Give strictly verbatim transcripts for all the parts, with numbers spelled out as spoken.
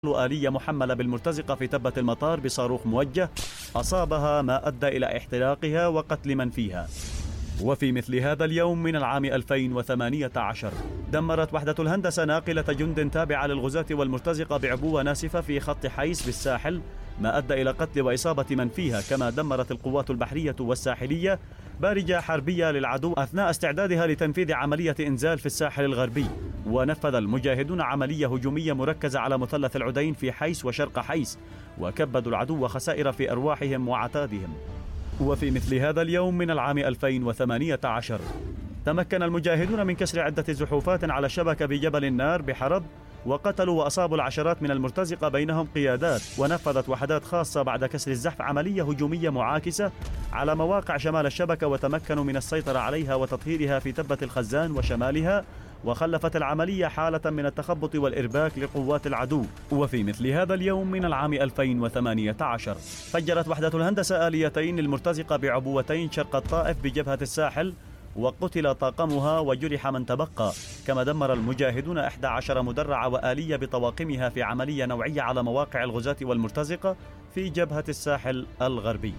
آلية محملة بالمرتزقة في تبة المطار بصاروخ موجه أصابها ما أدى إلى احتراقها وقتل من فيها. وفي مثل هذا اليوم من العام ألفين وثمانية عشر دمرت وحدة الهندسة ناقلة جند تابعة للغزاة والمرتزقة بعبوة ناسفة في خط حيس بالساحل، ما أدى إلى قتل وإصابة من فيها. كما دمرت القوات البحرية والساحلية بارجة حربية للعدو أثناء استعدادها لتنفيذ عملية إنزال في الساحل الغربي. ونفذ المجاهدون عملية هجومية مركزة على مثلث العدين في حيس وشرق حيس، وكبدوا العدو خسائر في أرواحهم وعتادهم. وفي مثل هذا اليوم من العام ألفين وثمانية عشر تمكن المجاهدون من كسر عدة زحوفات على الشبكة بجبل النار بحرب، وقتلوا وأصابوا العشرات من المرتزقة بينهم قيادات. ونفذت وحدات خاصة بعد كسر الزحف عملية هجومية معاكسة على مواقع شمال الشبكة، وتمكنوا من السيطرة عليها وتطهيرها في تبة الخزان وشمالها، وخلفت العملية حالة من التخبط والإرباك لقوات العدو. وفي مثل هذا اليوم من العام ألفين وثمانية عشر فجرت وحدة الهندسة آليتين للمرتزقة بعبوتين شرق الطائف بجبهة الساحل، وقتل طاقمها وجرح من تبقى. كما دمر المجاهدون إحدى عشرة مدرعة وآلية بطواقمها في عملية نوعية على مواقع الغزاة والمرتزقة في جبهة الساحل الغربي.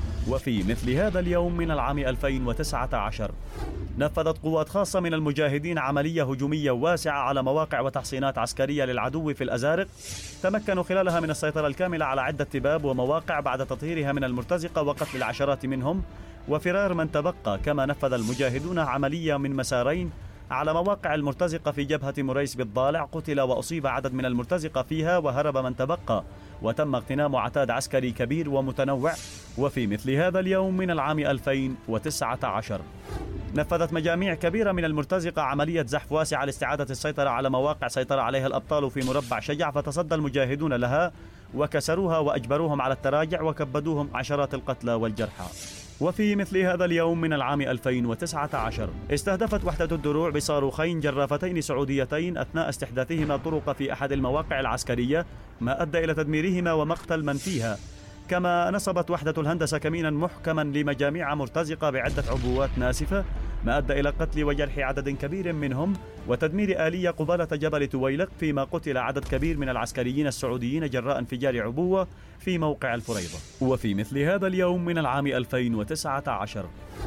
وفي مثل هذا اليوم من العام ألفين وتسعة عشر نفذت قوات خاصة من المجاهدين عملية هجومية واسعة على مواقع وتحصينات عسكرية للعدو في الأزارق، تمكنوا خلالها من السيطرة الكاملة على عدة تباب ومواقع بعد تطهيرها من المرتزقة وقتل العشرات منهم وفرار من تبقى. كما نفذ المجاهدون عملية من مسارين على مواقع المرتزقة في جبهة مريس بالضالع، قتل وأصيب عدد من المرتزقة فيها وهرب من تبقى، وتم اغتنام عتاد عسكري كبير ومتنوع. وفي مثل هذا اليوم من العام ألفين وتسعة عشر نفذت مجاميع كبيرة من المرتزقة عملية زحف واسعة لاستعادة السيطرة على مواقع سيطر عليها الأبطال في مربع شجع، فتصدى المجاهدون لها وكسروها وأجبروهم على التراجع وكبدوهم عشرات القتلى والجرحى. وفي مثل هذا اليوم من العام ألفين وتسعة عشر استهدفت وحدة الدروع بصاروخين جرافتين سعوديتين أثناء استحداثهما طرق في أحد المواقع العسكرية، ما أدى إلى تدميرهما ومقتل من فيها. كما نصبت وحدة الهندسة كمينا محكما لمجاميع مرتزقة بعدة عبوات ناسفة، ما أدى إلى قتل وجرح عدد كبير منهم وتدمير آلية قبالة جبل تويلق، فيما قتل عدد كبير من العسكريين السعوديين جراء انفجار عبوة في موقع الفريضة. وفي مثل هذا اليوم من العام ألفين وتسعة عشر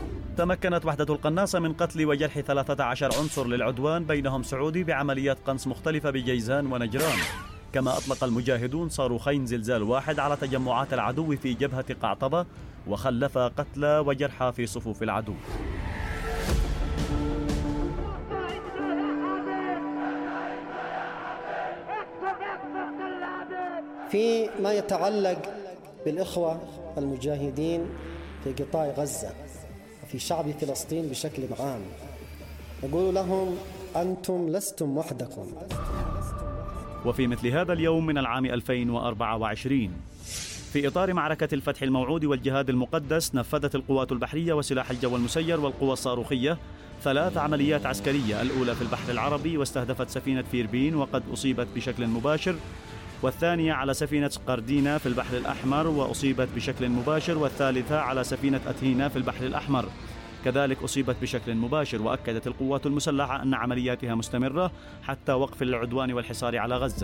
تمكنت وحدة القناصة من قتل وجرح ثلاثة عشر عنصر للعدوان بينهم سعودي بعمليات قنص مختلفة بجيزان ونجران. كما أطلق المجاهدون صاروخين زلزال واحد على تجمعات العدو في جبهة قعطبة، وخلف قتلى وجرحى في صفوف العدو. فيما يتعلق بالإخوة المجاهدين في قطاع غزة وفي شعب فلسطين بشكل عام، نقول لهم أنتم لستم وحدكم. وفي مثل هذا اليوم من العام ألفين وأربعة وعشرين في إطار معركة الفتح الموعود والجهاد المقدس نفذت القوات البحرية وسلاح الجو المسير والقوى الصاروخية ثلاث عمليات عسكرية، الأولى في البحر العربي واستهدفت سفينة فيربين وقد أصيبت بشكل مباشر، والثانية على سفينة قردينا في البحر الأحمر وأصيبت بشكل مباشر، والثالثة على سفينة أثينا في البحر الأحمر كذلك أصيبت بشكل مباشر. وأكدت القوات المسلحة أن عملياتها مستمرة حتى وقف العدوان والحصار على غزة.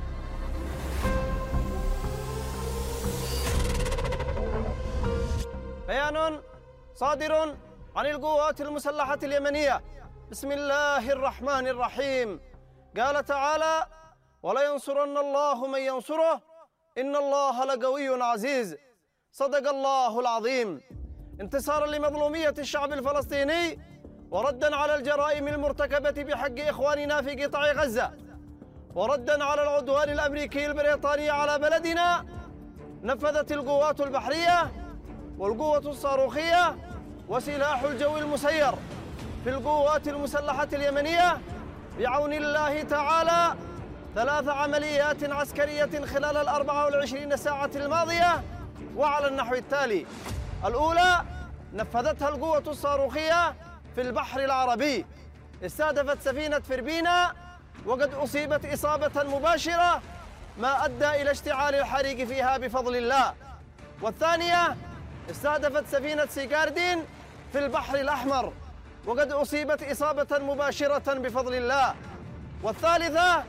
بيان صادر عن القوات المسلحة اليمنية بسم الله الرحمن الرحيم. قال تعالى: ولينصرن الله من ينصره إن الله لقوي عزيز. صدق الله العظيم. انتصارا لمظلومية الشعب الفلسطيني وردا على الجرائم المرتكبة بحق إخواننا في قطاع غزة، وردا على العدوان الأمريكي البريطاني على بلدنا، نفذت القوات البحرية والقوة الصاروخية وسلاح الجو المسير في القوات المسلحة اليمنية بعون الله تعالى ثلاث عمليات عسكرية خلال الأربع والعشرين ساعة الماضية، وعلى النحو التالي: الأولى نفذتها القوة الصاروخية في البحر العربي، استهدفت سفينة فربينا وقد أصيبت إصابة مباشرة ما أدى إلى اشتعال الحريق فيها بفضل الله. والثانية استهدفت سفينة سيكاردين في البحر الأحمر وقد أصيبت إصابة مباشرة بفضل الله. والثالثة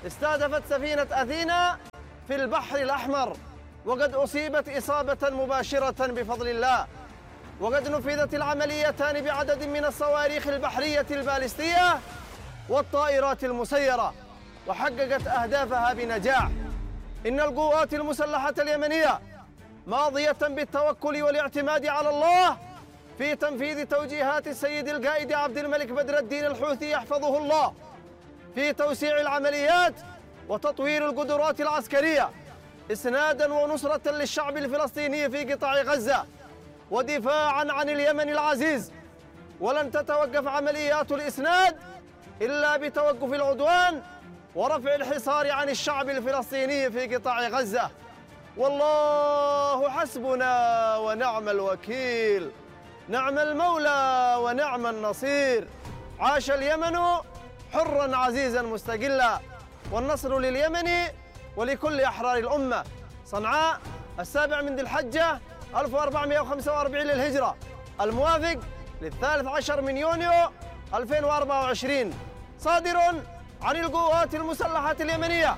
استهدفت سفينة أثينا في البحر الأحمر، وقد أصيبت إصابة مباشرة بفضل الله، وقد نفذت العمليتان بعدد من الصواريخ البحرية البالستية والطائرات المسيرة، وحققت أهدافها بنجاح. إن القوات المسلحة اليمنية ماضية بالتوكل والاعتماد على الله في تنفيذ توجيهات السيد القائد عبد الملك بدر الدين الحوثي يحفظه الله في توسيع العمليات وتطوير القدرات العسكرية، إسناداً ونصرة للشعب الفلسطيني في قطاع غزة ودفاعاً عن اليمن العزيز. ولن تتوقف عمليات الإسناد إلا بتوقف العدوان ورفع الحصار عن الشعب الفلسطيني في قطاع غزة. والله حسبنا ونعم الوكيل، نعم المولى ونعم النصير. عاش اليمن حراً عزيزاً مستقلاً، والنصر لليمن ولكل أحرار الأمة. صنعاء السابع من ذي الحجة ألف وأربعمائة وخمسة وأربعين للهجرة، الموافق للثالث عشر من يونيو ألفين وأربعة وعشرين، صادر عن القوات المسلحة اليمنية.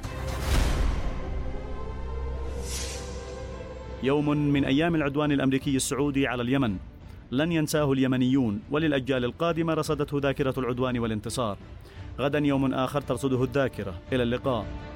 يوم من أيام العدوان الأمريكي السعودي على اليمن لن ينساه اليمنيون، وللأجيال القادمة رصدته ذاكرة العدوان والانتصار. غدا يوم آخر ترصده الذاكرة. إلى اللقاء.